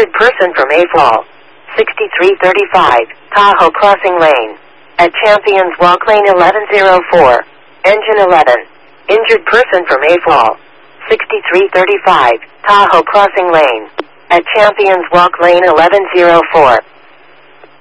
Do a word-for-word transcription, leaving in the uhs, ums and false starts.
Injured person from A Fall. sixty-three thirty-five, Tahoe Crossing Lane. At Champions Walk Lane eleven oh four. Engine eleven. Injured person from A Fall. sixty-three thirty-five, Tahoe Crossing Lane. At Champions Walk Lane eleven oh four.